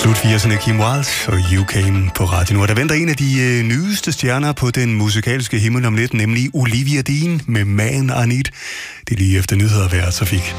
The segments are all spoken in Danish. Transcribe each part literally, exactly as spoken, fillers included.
Slut firserne, Kim Wilde og You Came på Radio Nord. Der venter en af de øh, nyeste stjerner på den musikalske himmel om lidt, nemlig Olivia Dean med Man I Need. Det er lige efter nyheder af vejrtrafik.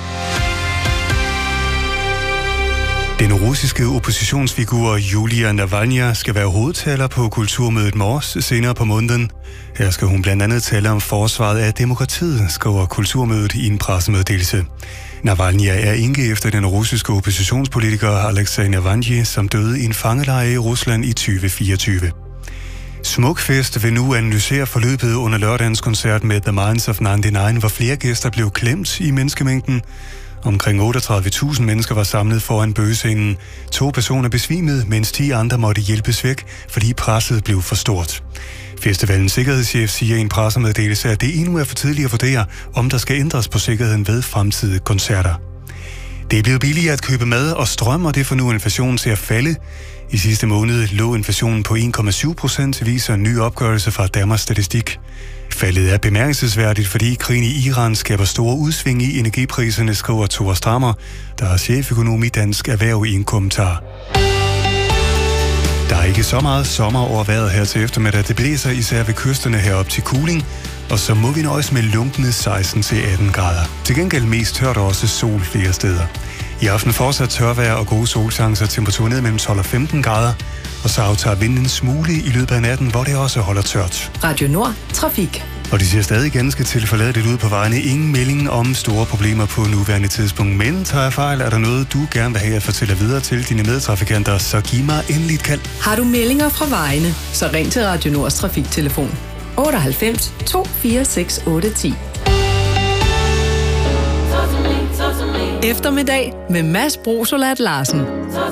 Den russiske oppositionsfigur Julia Navalny skal være hovedtaler på Kulturmødet Mors senere på måneden. Her skal hun blandt andet tale om forsvaret af demokratiet, skriver Kulturmødet i en pressemeddelelse. Navalny er enke efter den russiske oppositionspolitiker Alexei Navalny, som døde i en fangelejr i Rusland i tyve fireogtyve. Smukfest vil nu analysere forløbet under lørdagens koncert med The Minds of nioghalvfems, hvor flere gæster blev klemt i menneskemængden. Omkring otteogtredive tusind mennesker var samlet foran bøgescenen. To personer besvimede, mens ti andre måtte hjælpes væk, fordi presset blev for stort. Festivalens sikkerhedschef siger i en pressemeddelelse, at det endnu er for tidligt at vurdere, om der skal ændres på sikkerheden ved fremtidige koncerter. Det er blevet billigere at købe mad og strøm, og det får nu inflationen til at falde. I sidste måned lå inflationen på en komma syv procent, viser en ny opgørelse fra Danmarks Statistik. Faldet er bemærkelsesværdigt, fordi krigen i Iran skaber store udsving i energipriserne, skriver Thor Strammer, der er cheføkonom i Dansk Erhverv i en kommentar. Der er ikke så meget sommer over vejret her til eftermiddag. Det blæser især ved kysterne herop til Kuling, og så må vi nøjes med lunkne seksten til atten grader. Til gengæld mest tørt og også sol flere steder. I aften fortsat tørvejr og gode solchancer, temperatur ned mellem tolv og femten grader, og så aftager vinden en smule i løbet af natten, hvor det også holder tørt. Radio Nord, trafik. Og de ser stadig ganske tilforladeligt ud på vejene. Ingen melding om store problemer på nuværende tidspunkt. Men tager jeg fejl, er der noget, du gerne vil have at fortælle videre til dine medtrafikanter, så giv mig endelig et kald. Har du meldinger fra vejene, så ring til Radio Nords trafiktelefon otteoghalvfems to fire seks otte ti. Eftermiddag med Mads Brosolat Larsen.